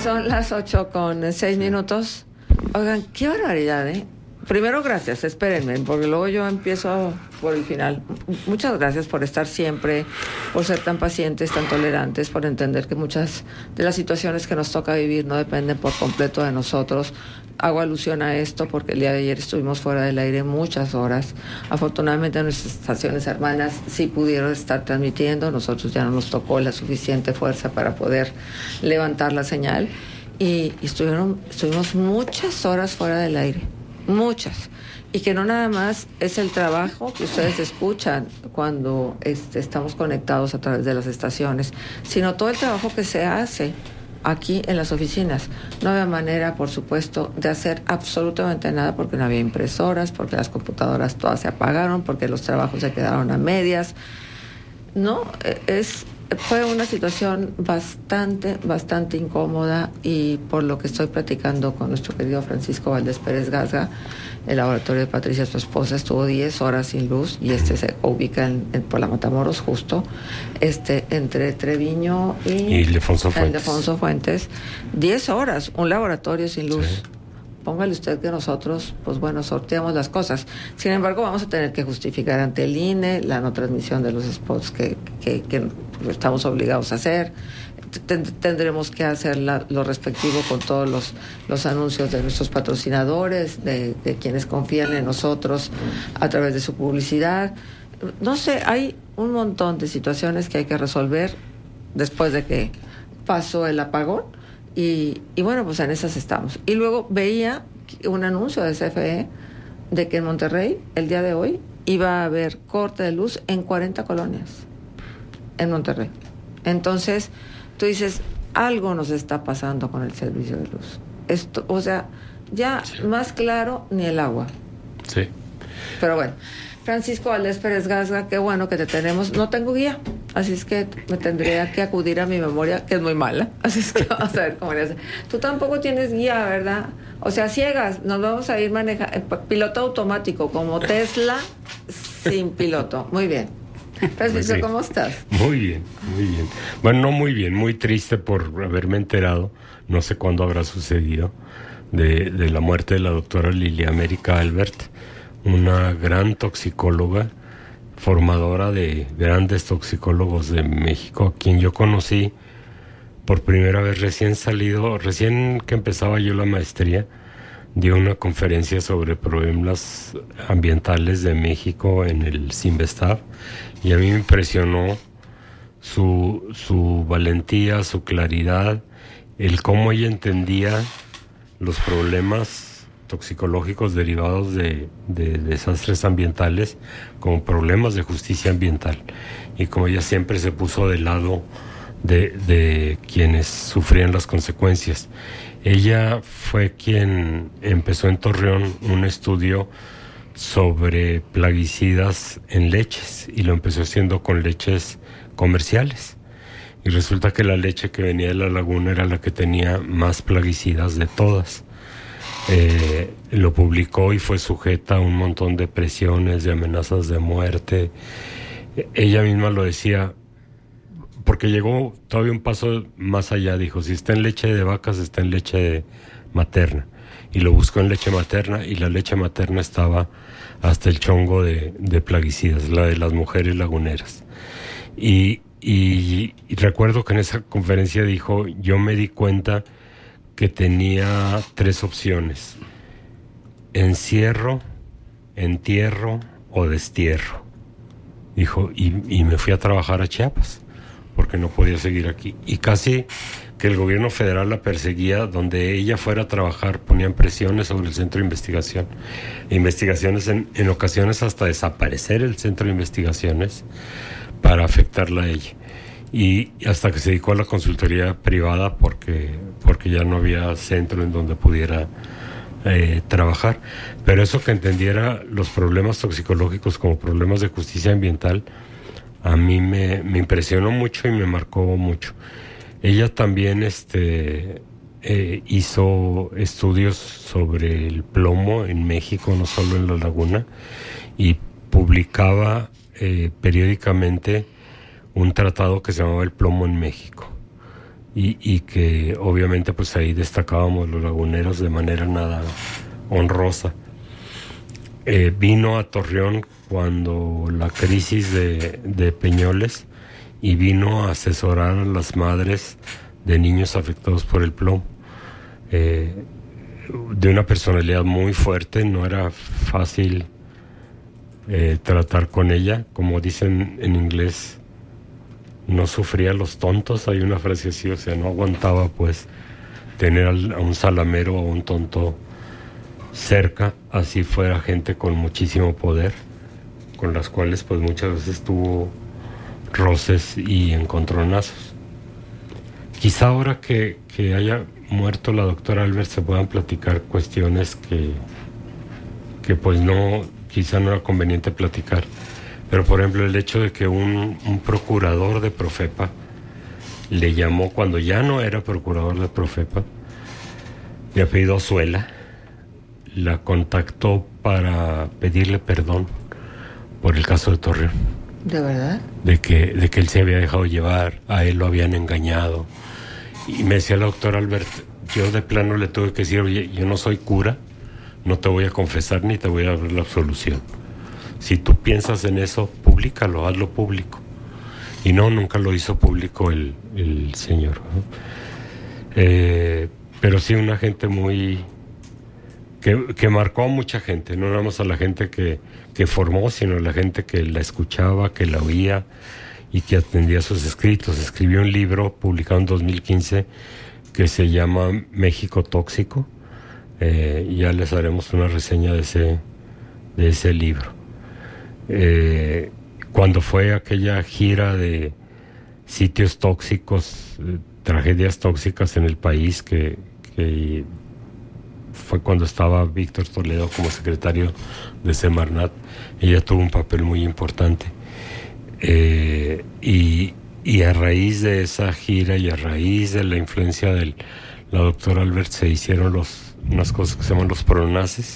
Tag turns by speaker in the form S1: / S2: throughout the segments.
S1: Son las 8:06. Oigan, qué barbaridad, ¿eh? Primero, gracias, espérenme, porque luego yo empiezo por el final. Muchas gracias por estar siempre, por ser tan pacientes, tan tolerantes, por entender que muchas de las situaciones que nos toca vivir no dependen por completo de nosotros. Hago alusión a esto porque el día de ayer estuvimos fuera del aire muchas horas. Afortunadamente nuestras estaciones hermanas sí pudieron estar transmitiendo. Nosotros ya no nos tocó la suficiente fuerza para poder levantar la señal. Y estuvimos muchas horas fuera del aire. Muchas. Y que no nada más es el trabajo que ustedes escuchan cuando estamos conectados a través de las estaciones, sino todo el trabajo que se hace aquí en las oficinas. No había manera, por supuesto, de hacer absolutamente nada porque no había impresoras, porque las computadoras todas se apagaron, porque los trabajos se quedaron a medias. No, fue una situación bastante incómoda, y por lo que estoy platicando con nuestro querido Francisco Valdés Pérez Gasga, el laboratorio de Patricia, su esposa, estuvo 10 horas sin luz, y se ubica por la Matamoros, justo entre Treviño y
S2: Ildefonso
S1: Fuentes. 10 horas, un laboratorio sin luz. Sí. Póngale usted que nosotros, pues bueno, sorteamos las cosas. Sin embargo, vamos a tener que justificar ante el INE la no transmisión de los spots que estamos obligados a hacer. Tendremos que hacer lo respectivo con todos los anuncios de nuestros patrocinadores, de quienes confían en nosotros a través de su publicidad. No sé, hay un montón de situaciones que hay que resolver después de que pasó el apagón. Y bueno, pues en esas estamos. Y luego veía un anuncio de CFE de que en Monterrey, el día de hoy, iba a haber corte de luz en 40 colonias en Monterrey. Entonces, tú dices, algo nos está pasando con el servicio de luz. Esto, o sea, ya sí. Más claro ni el agua.
S2: Sí.
S1: Pero bueno, Francisco Valdés Pérez Gasga, qué bueno que te tenemos. No tengo guía, así es que me tendría que acudir a mi memoria, que es muy mala. Así es que vamos a ver cómo le hace. Tú tampoco tienes guía, ¿verdad? O sea, ciegas, nos vamos a ir manejando, piloto automático, como Tesla, sin piloto. Muy bien. Francisco, ¿cómo estás?
S2: Muy bien. Bueno, no muy bien, muy triste por haberme enterado, no sé cuándo habrá sucedido, de la muerte de la doctora Lilia América Albert, una gran toxicóloga, formadora de grandes toxicólogos de México, a quien yo conocí por primera vez recién que empezaba yo la maestría. Dio una conferencia sobre problemas ambientales de México en el CIMBESTAB, y a mí me impresionó su valentía, su claridad, el cómo ella entendía los problemas toxicológicos derivados de desastres ambientales como problemas de justicia ambiental, y como ella siempre se puso del lado de quienes sufrían las consecuencias. Ella fue quien empezó en Torreón un estudio sobre plaguicidas en leches, y lo empezó haciendo con leches comerciales, y resulta que la leche que venía de la laguna era la que tenía más plaguicidas de todas. Lo publicó y fue sujeta a un montón de presiones, de amenazas de muerte. Ella misma lo decía, porque llegó todavía un paso más allá. Dijo, si está en leche de vacas, está en leche materna. Y lo buscó en leche materna, y la leche materna estaba hasta el chongo de plaguicidas, la de las mujeres laguneras. Y recuerdo que en esa conferencia dijo, yo me di cuenta que tenía 3 opciones: encierro, entierro o destierro. Dijo, y me fui a trabajar a Chiapas, porque no podía seguir aquí. Y casi que el gobierno federal la perseguía, donde ella fuera a trabajar, ponían presiones sobre el centro de investigación. Investigaciones, en ocasiones hasta desaparecer el centro de investigaciones para afectarla a ella. Y hasta que se dedicó a la consultoría privada porque ya no había centro en donde pudiera trabajar. Pero eso, que entendiera los problemas toxicológicos como problemas de justicia ambiental, a mí me impresionó mucho y me marcó mucho. Ella también hizo estudios sobre el plomo en México, no solo en la laguna, y publicaba periódicamente un tratado que se llamaba El plomo en México. y que obviamente pues ahí destacábamos los laguneros de manera nada honrosa. Vino a Torreón cuando la crisis de Peñoles y vino a asesorar a las madres de niños afectados por el plomo. De una personalidad muy fuerte, no era fácil tratar con ella, como dicen en inglés, no sufría los tontos, hay una frase así, o sea, no aguantaba pues tener a un salamero o a un tonto cerca, así fuera gente con muchísimo poder, con las cuales pues muchas veces tuvo roces y encontronazos. Quizá ahora que haya muerto la doctora Albert se puedan platicar cuestiones que pues no, quizá no era conveniente platicar. Pero por ejemplo el hecho de que un procurador de Profepa le llamó cuando ya no era procurador de Profepa, de apellido Azuela, la contactó para pedirle perdón por el caso de Torreón.
S1: ¿De verdad?
S2: De que él se había dejado llevar, a él lo habían engañado. Y me decía la doctora Albert, yo de plano le tuve que decir, oye, yo no soy cura, no te voy a confesar ni te voy a dar la absolución. Si tú piensas en eso, públicalo, hazlo público. Y no, nunca lo hizo público el señor, ¿no? Pero sí una gente muy... Que marcó a mucha gente, no nada más a la gente que formó, sino a la gente que la escuchaba, que la oía y que atendía sus escritos. Escribió un libro publicado en 2015 que se llama México Tóxico. Ya les haremos una reseña de ese libro. Cuando fue aquella gira de sitios tóxicos, tragedias tóxicas en el país, que fue cuando estaba Víctor Toledo como secretario de Semarnat, ella tuvo un papel muy importante. Y a raíz de esa gira y a raíz de la influencia de la doctora Albert se hicieron unas cosas que se llaman los PRONACES,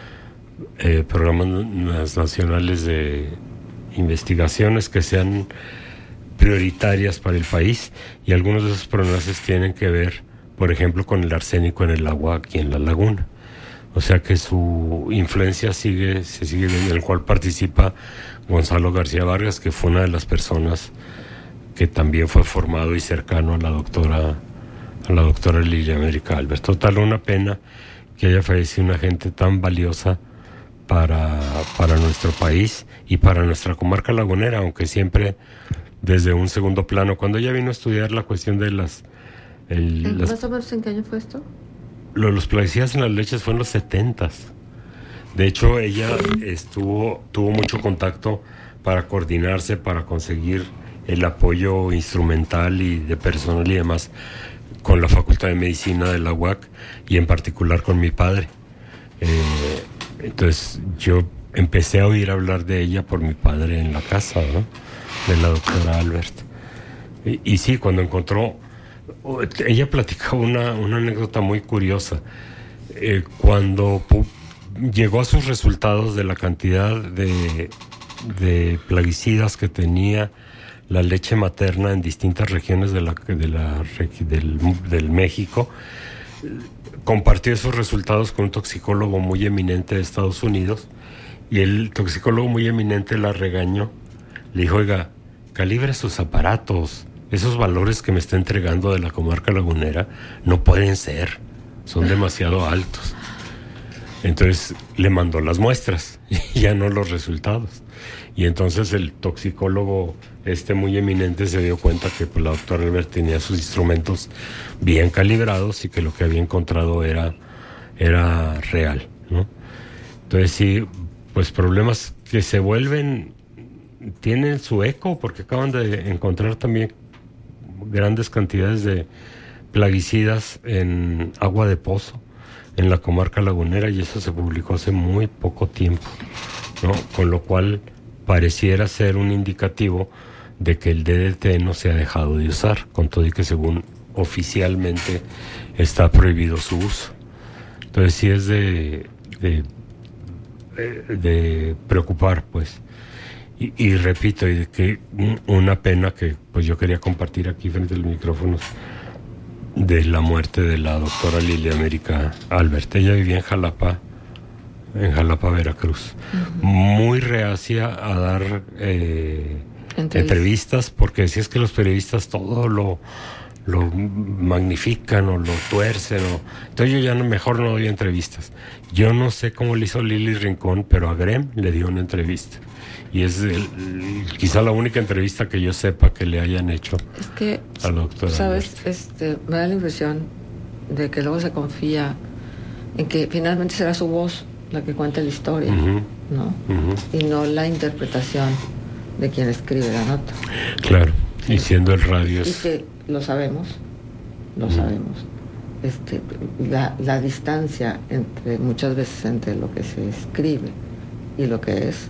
S2: programas nacionales de investigaciones que sean prioritarias para el país, y algunos de esos PRONACES tienen que ver, por ejemplo, con el arsénico en el agua aquí en la laguna. O sea que su influencia se sigue, en el cual participa Gonzalo García Vargas, que fue una de las personas que también fue formado y cercano a la doctora Lilia América Albert. Total, una pena que haya fallecido una gente tan valiosa para nuestro país y para nuestra comarca lagunera, aunque siempre desde un segundo plano. Cuando ella vino a estudiar la cuestión de ¿más
S1: o menos en qué año fue esto?
S2: Los plaguicidas en las leches fue en los 70s. De hecho, ella tuvo mucho contacto para coordinarse, para conseguir el apoyo instrumental y de personal y demás con la Facultad de Medicina de la UAC y en particular con mi padre. Entonces yo empecé a oír hablar de ella por mi padre en la casa, ¿no?, de la doctora Albert. Y sí, cuando encontró... Ella platicaba una anécdota muy curiosa. Cuando llegó a sus resultados de la cantidad de plaguicidas que tenía la leche materna en distintas regiones del México, compartió esos resultados con un toxicólogo muy eminente de Estados Unidos, y el toxicólogo muy eminente la regañó. Le dijo, oiga, calibre sus aparatos. Esos valores que me está entregando de la comarca lagunera no pueden ser, son demasiado altos. Entonces le mandó las muestras, ya no los resultados. Y entonces el toxicólogo muy eminente se dio cuenta que pues, la doctora Albert tenía sus instrumentos bien calibrados y que lo que había encontrado era real, ¿no? Entonces sí, pues problemas que se vuelven, tienen su eco, porque acaban de encontrar también grandes cantidades de plaguicidas en agua de pozo en la comarca lagunera, y eso se publicó hace muy poco tiempo, ¿no? Con lo cual pareciera ser un indicativo de que el DDT no se ha dejado de usar, con todo y que según oficialmente está prohibido su uso. Entonces sí es de preocupar, pues. Y repito, y de que una pena que pues yo quería compartir aquí frente a los micrófonos de la muerte de la doctora Lilia América Albert. Ella vivía en Jalapa, Veracruz. Muy reacia a dar entrevistas, porque decía es que los periodistas todo lo magnifican o lo tuercen. Entonces yo ya mejor no doy entrevistas. Yo no sé cómo le hizo Lili Rincón, pero a Grem le dio una entrevista. Y es quizá la única entrevista que yo sepa que le hayan hecho a la doctora.
S1: ¿Sabes? Me da la impresión de que luego se confía en que finalmente será su voz la que cuenta la historia, ¿no? Y no la interpretación de quien escribe la nota.
S2: Claro, sí. Y siendo el radio
S1: Y que lo sabemos. La distancia muchas veces entre lo que se escribe y lo que es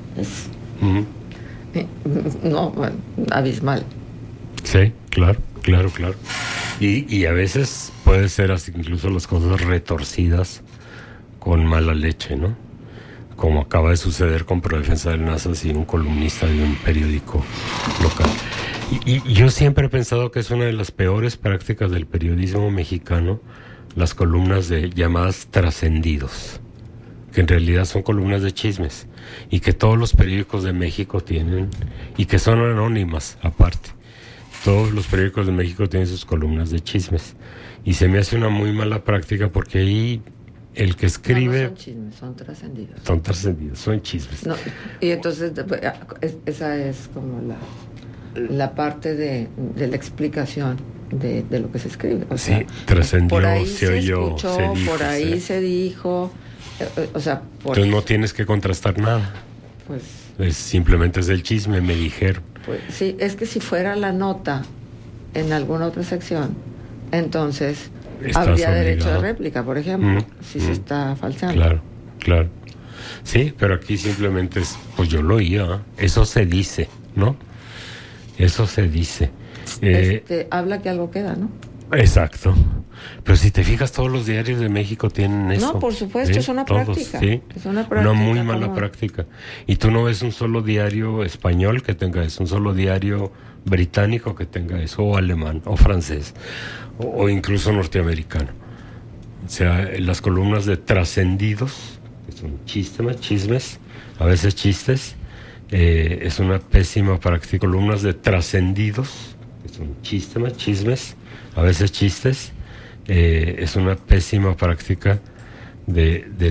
S1: abismal.
S2: Sí, claro. Y a veces puede ser así, incluso las cosas retorcidas con mala leche, ¿no? Como acaba de suceder con Prodefensa del Nazas y un columnista de un periódico local. Y yo siempre he pensado que es una de las peores prácticas del periodismo mexicano, las columnas llamadas trascendidos, que en realidad son columnas de chismes, y que todos los periódicos de México tienen, y que son anónimas aparte. Todos los periódicos de México tienen sus columnas de chismes, y se me hace una muy mala práctica, porque ahí el que escribe...
S1: No son chismes, son trascendidos.
S2: Son trascendidos, son chismes.
S1: No, y entonces esa es como la parte de la explicación de lo que se escribe. O sea,
S2: trascendió,
S1: por ahí
S2: se oyó,
S1: escuchó,
S2: se dijo,
S1: por ahí se dijo,
S2: entonces no tienes que contrastar nada.
S1: Pues
S2: simplemente es el chisme, me dijeron.
S1: Pues sí, es que si fuera la nota en alguna otra sección, entonces habría derecho de réplica, por ejemplo, si se está falseando.
S2: Claro. Sí, pero aquí simplemente pues yo lo oía, eso se dice, ¿no? Eso se dice.
S1: Habla que algo queda, ¿no?
S2: Exacto. Pero si te fijas, todos los diarios de México tienen eso.
S1: No, por supuesto, es una práctica.
S2: Sí,
S1: es una práctica.
S2: Una muy mala práctica. Y tú no ves un solo diario español que tenga eso, un solo diario británico que tenga eso, o alemán, o francés, o incluso norteamericano. O sea, las columnas de trascendidos, que son chismes, a veces chistes, es una pésima práctica. Columnas de trascendidos, que son chismes, a veces chistes, es una pésima práctica de